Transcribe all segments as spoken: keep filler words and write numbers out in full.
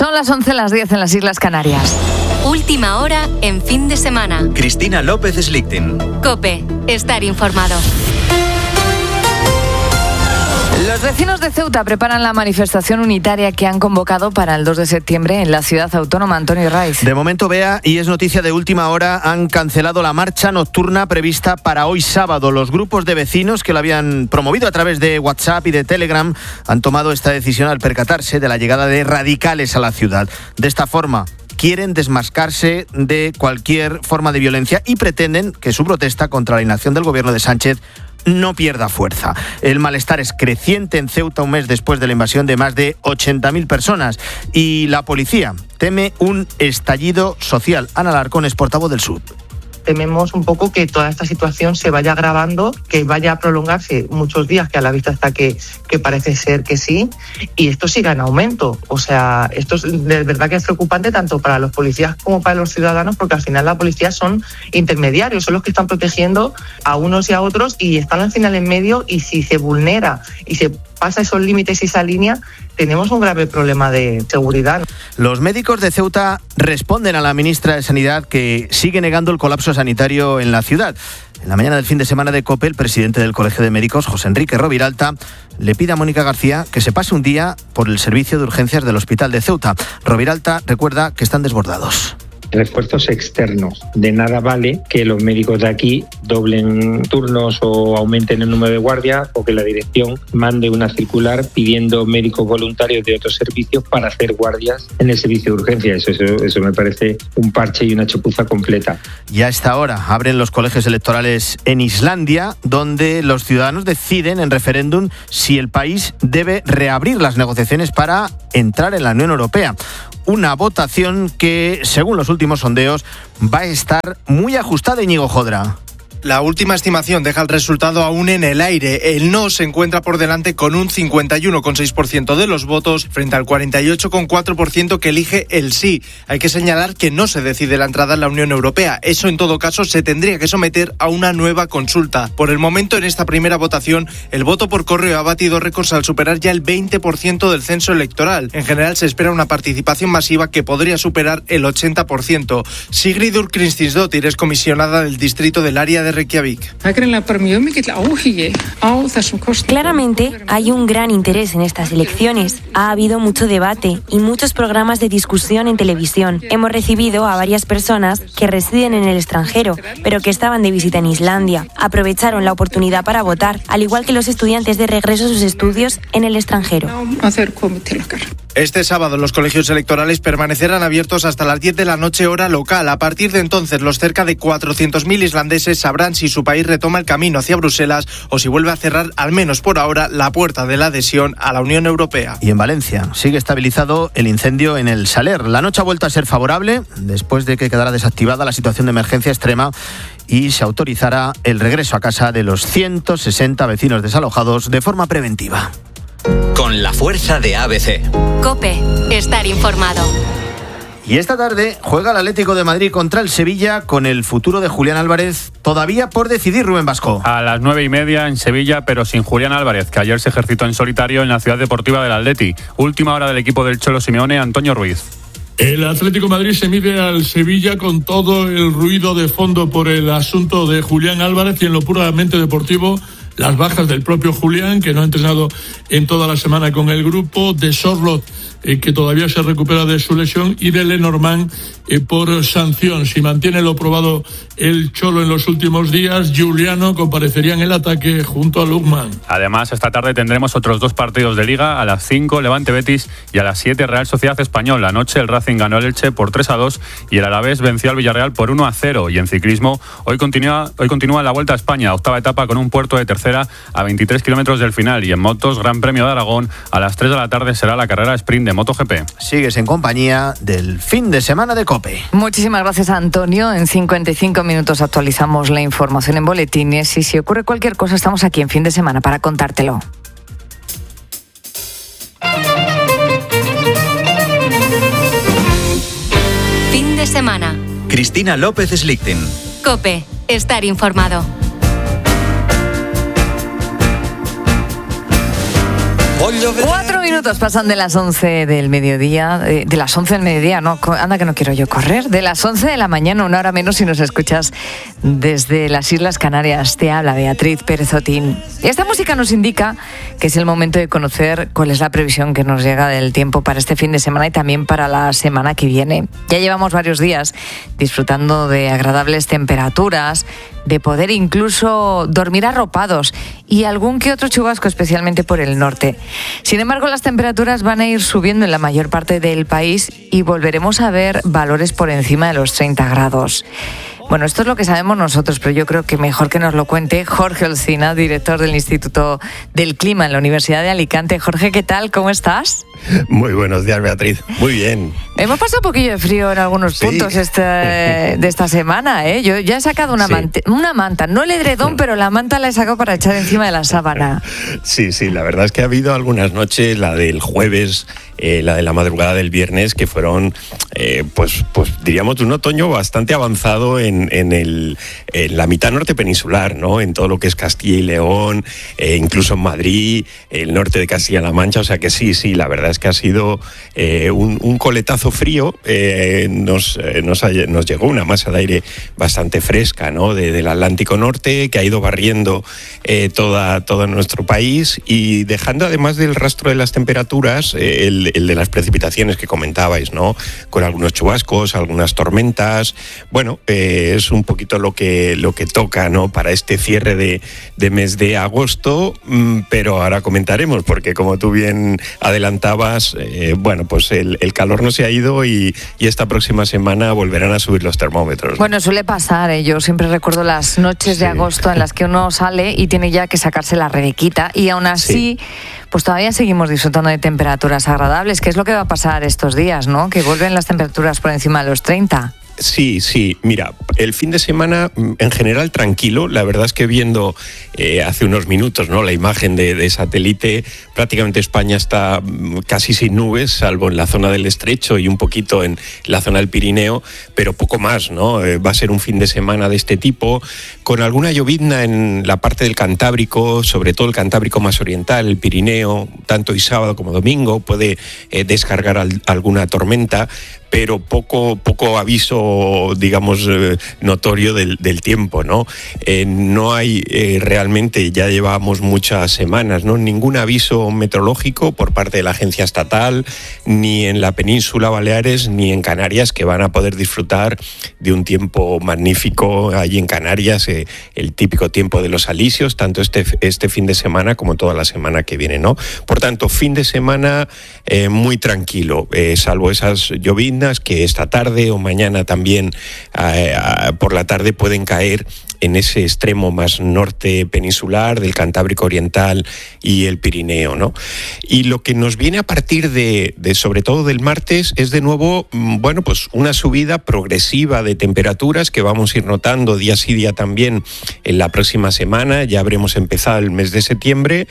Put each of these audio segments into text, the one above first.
Son las once, las diez en las Islas Canarias. Última hora en fin de semana. Cristina López Slichting. COPE. Estar informado. Los vecinos de Ceuta preparan la manifestación unitaria que han convocado para el dos de septiembre en la ciudad autónoma. Antonio Raiz. De momento, Bea, y es noticia de última hora, han cancelado la marcha nocturna prevista para hoy sábado. Los grupos de vecinos que la habían promovido a través de WhatsApp y de Telegram han tomado esta decisión al percatarse de la llegada de radicales a la ciudad. De esta forma, quieren desmascarse de cualquier forma de violencia y pretenden que su protesta contra la inacción del gobierno de Sánchez no pierda fuerza. El malestar es creciente en Ceuta un mes después de la invasión de más de ochenta mil personas y la policía teme un estallido social. Ana Alarcón es portavoz del S U D. Tememos un poco que toda esta situación se vaya agravando, que vaya a prolongarse muchos días, que a la vista está que, que parece ser que sí, y esto siga en aumento. O sea, esto es de verdad que es preocupante tanto para los policías como para los ciudadanos, porque al final la policía son intermediarios, son los que están protegiendo a unos y a otros y están al final en medio, y si se vulnera y se pasa esos límites y esa línea, tenemos un grave problema de seguridad. Los médicos de Ceuta responden a la ministra de Sanidad, que sigue negando el colapso sanitario en la ciudad. En la mañana del fin de semana de COPE, el presidente del Colegio de Médicos, José Enrique Roviralta, le pide a Mónica García que se pase un día por el servicio de urgencias del Hospital de Ceuta. Roviralta recuerda que están desbordados. Refuerzos externos. De nada vale que los médicos de aquí doblen turnos o aumenten el número de guardias, o que la dirección mande una circular pidiendo médicos voluntarios de otros servicios para hacer guardias en el servicio de urgencia. Eso, eso, eso me parece un parche y una chapuza completa. Y a esta hora abren los colegios electorales en Islandia, donde los ciudadanos deciden en referéndum si el país debe reabrir las negociaciones para entrar en la Unión Europea. Una votación que, según los últimos sondeos, va a estar muy ajustada. Íñigo Jodra. La última estimación deja el resultado aún en el aire. El no se encuentra por delante con un cincuenta y uno coma seis por ciento de los votos frente al cuarenta y ocho coma cuatro por ciento que elige el sí. Hay que señalar que no se decide la entrada en la Unión Europea. Eso, en todo caso, se tendría que someter a una nueva consulta. Por el momento, en esta primera votación, el voto por correo ha batido récords al superar ya el veinte por ciento del censo electoral. En general, se espera una participación masiva que podría superar el ochenta por ciento. Sigridur Kristinsdóttir es comisionada del distrito del área de Reykjavik. Claramente hay un gran interés en estas elecciones. Ha habido mucho debate y muchos programas de discusión en televisión. Hemos recibido a varias personas que residen en el extranjero, pero que estaban de visita en Islandia. Aprovecharon la oportunidad para votar, al igual que los estudiantes de regreso a sus estudios en el extranjero. Este sábado los colegios electorales permanecerán abiertos hasta las diez de la noche hora local. A partir de entonces, los cerca de cuatrocientos mil islandeses sabrán si su país retoma el camino hacia Bruselas o si vuelve a cerrar, al menos por ahora, la puerta de la adhesión a la Unión Europea. Y en Valencia sigue estabilizado el incendio en el Saler. La noche ha vuelto a ser favorable después de que quedara desactivada la situación de emergencia extrema y se autorizará el regreso a casa de los ciento sesenta vecinos desalojados de forma preventiva. Con la fuerza de A B C. COPE. Estar informado. Y esta tarde juega el Atlético de Madrid contra el Sevilla, con el futuro de Julián Álvarez todavía por decidir. Rubén Vasco. A las nueve y media en Sevilla, pero sin Julián Álvarez, que ayer se ejercitó en solitario en la ciudad deportiva del Atleti. Última hora del equipo del Cholo Simeone, Antonio Ruiz. El Atlético de Madrid se mide al Sevilla con todo el ruido de fondo por el asunto de Julián Álvarez, y en lo puramente deportivo, las bajas del propio Julián, que no ha entrenado en toda la semana con el grupo, de Sorloth, eh, que todavía se recupera de su lesión, y de Lenormand eh, por sanción. Si mantiene lo probado el Cholo en los últimos días, Giuliano comparecería en el ataque junto a Lukman. Además, esta tarde tendremos otros dos partidos de Liga. A las cinco, Levante Betis, y a las siete, Real Sociedad Español. Anoche el Racing ganó al Elche por tres a dos y el Alavés venció al Villarreal por uno a cero. Y en ciclismo, hoy continúa, hoy continúa la Vuelta a España, octava etapa con un puerto de tercera a veintitrés kilómetros del final. Y en motos, Gran Premio de Aragón, a las tres de la tarde será la carrera sprint de MotoGP. Sigues en compañía del fin de semana de COPE. Muchísimas gracias, Antonio. En cincuenta y cinco minutos actualizamos la información en boletines, y si ocurre cualquier cosa estamos aquí en fin de semana para contártelo. Fin de semana. Cristina López Slichting. COPE. Estar informado. Cuatro minutos pasan de las once del mediodía, de, de las once del mediodía, no, anda que no quiero yo correr, de las once de la mañana, una hora menos si nos escuchas desde las Islas Canarias. Te habla Beatriz Pérez Otín. Y esta música nos indica que es el momento de conocer cuál es la previsión que nos llega del tiempo para este fin de semana y también para la semana que viene. Ya llevamos varios días disfrutando de agradables temperaturas, de poder incluso dormir arropados y algún que otro chubasco, especialmente por el norte. Sin embargo, las temperaturas van a ir subiendo en la mayor parte del país y volveremos a ver valores por encima de los treinta grados. Bueno, esto es lo que sabemos nosotros, pero yo creo que mejor que nos lo cuente Jorge Olcina, director del Instituto del Clima en la Universidad de Alicante. Jorge, ¿qué tal? ¿Cómo estás? Muy buenos días, Beatriz. Muy bien. Hemos pasado un poquillo de frío en algunos sí. puntos este, de esta semana, ¿eh? Yo ya he sacado una, sí. manta, una manta, no el edredón, pero la manta la he sacado para echar encima de la sábana. Sí, sí, la verdad es que ha habido algunas noches, la del jueves, eh, la de la madrugada del viernes, que fueron, eh, pues, pues diríamos, un otoño bastante avanzado en, en, el, en la mitad norte peninsular, ¿no? En todo lo que es Castilla y León, eh, incluso en Madrid, el norte de Castilla-La Mancha, o sea que sí, sí, la verdad es que ha sido eh, un, un coletazo frío, eh, nos, eh, nos, ha, nos llegó una masa de aire bastante fresca, ¿no? De, del Atlántico Norte, que ha ido barriendo eh, toda, todo nuestro país y dejando, además del rastro de las temperaturas, eh, el, el de las precipitaciones que comentabais, ¿no? Con algunos chubascos, algunas tormentas. Bueno, eh, es un poquito lo que, lo que toca, ¿no? Para este cierre de, de mes de agosto, mmm, pero ahora comentaremos, porque como tú bien adelantabas, eh, bueno, pues el, el calor no se ha ido y, y esta próxima semana volverán a subir los termómetros. Bueno, suele pasar, ¿eh? Yo siempre recuerdo las noches sí. de agosto en las que uno sale y tiene ya que sacarse la rebequita y aún así, sí. pues todavía seguimos disfrutando de temperaturas agradables, que es lo que va a pasar estos días, ¿no? Que vuelven las temperaturas por encima de los treinta. Sí, sí, mira, el fin de semana en general tranquilo, la verdad es que viendo eh, hace unos minutos, ¿no? La imagen de, de satélite, prácticamente España está casi sin nubes, salvo en la zona del Estrecho y un poquito en la zona del Pirineo, pero poco más, ¿no? Eh, va a ser un fin de semana de este tipo, con alguna llovizna en la parte del Cantábrico, sobre todo el Cantábrico más oriental, el Pirineo, tanto y sábado como domingo, puede eh, descargar al, alguna tormenta, pero poco, poco aviso, digamos, eh, notorio del, del tiempo, ¿no? Eh, no hay eh, realmente, ya llevamos muchas semanas, ¿no? Ningún aviso meteorológico por parte de la agencia estatal, ni en la península Baleares, ni en Canarias, que van a poder disfrutar de un tiempo magnífico allí en Canarias, eh, el típico tiempo de los alisios, tanto este, este fin de semana como toda la semana que viene, ¿no? Por tanto, fin de semana eh, muy tranquilo, eh, salvo esas lloviznas que esta tarde o mañana también eh, por la tarde pueden caer en ese extremo más norte peninsular del Cantábrico Oriental y el Pirineo, ¿no? Y lo que nos viene a partir de, de sobre todo del martes es de nuevo, bueno, pues una subida progresiva de temperaturas que vamos a ir notando día sí día también en la próxima semana. Ya habremos empezado el mes de septiembre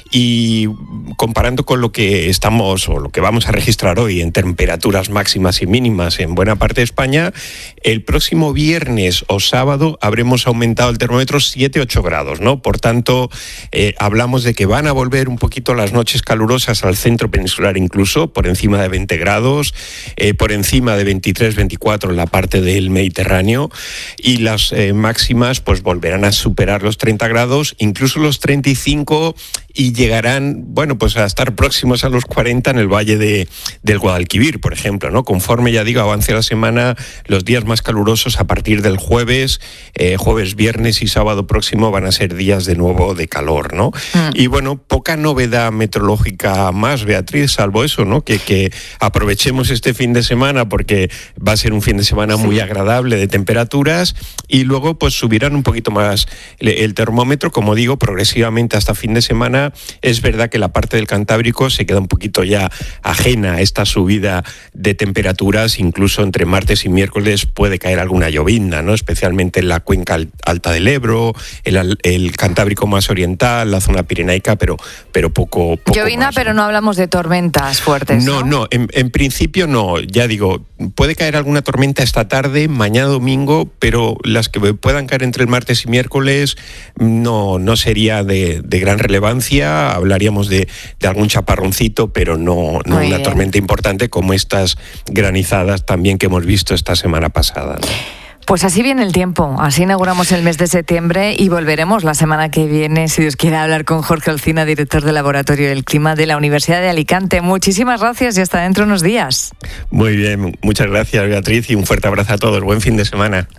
y comparando con lo que estamos o lo que vamos a registrar hoy en temperaturas máximas y mínimas en buena parte de España, el próximo viernes o sábado habremos aumentado el termómetro siete a ocho grados, ¿no? Por tanto, eh, hablamos de que van a volver un poquito las noches calurosas al centro peninsular, incluso por encima de veinte grados, eh, por encima de veintitrés, veinticuatro en la parte del Mediterráneo, y las eh, máximas pues volverán a superar los treinta grados, incluso los treinta y cinco, y llegarán, bueno, pues a estar próximos a los cuarenta en el valle de, del Guadalquivir, por ejemplo, ¿no? Conforme, ya digo, avance la semana, los días más calurosos a partir del jueves, eh, jueves, viernes y sábado próximo van a ser días de nuevo de calor, ¿no? Mm. Y bueno, poca novedad meteorológica más, Beatriz, salvo eso, ¿no? Que, que aprovechemos este fin de semana porque va a ser un fin de semana sí. muy agradable de temperaturas y luego pues subirán un poquito más el termómetro, como digo, progresivamente hasta fin de semana. Es verdad que la parte del Cantábrico se queda un poquito ya ajena a esta subida de temperaturas, incluso entre martes y miércoles puede caer alguna llovizna, ¿no? Especialmente en la cuenca alta del Ebro, el, el Cantábrico más oriental, la zona pirenaica, pero, pero poco, poco Llovina, más, pero no hablamos de tormentas fuertes, ¿no? No, no, en, en principio no. Ya digo, puede caer alguna tormenta esta tarde, mañana domingo, pero las que puedan caer entre el martes y miércoles no, no sería de, de gran relevancia. Hablaríamos de, de algún chaparroncito, pero no, no una bien. tormenta importante como estas granizadas también que hemos visto esta semana pasada, ¿no? Pues así viene el tiempo, así inauguramos el mes de septiembre y volveremos la semana que viene, si Dios quiere, a hablar con Jorge Olcina, director del Laboratorio del Clima de la Universidad de Alicante. Muchísimas gracias y hasta dentro de unos días. Muy bien, muchas gracias, Beatriz, y un fuerte abrazo a todos. Buen fin de semana.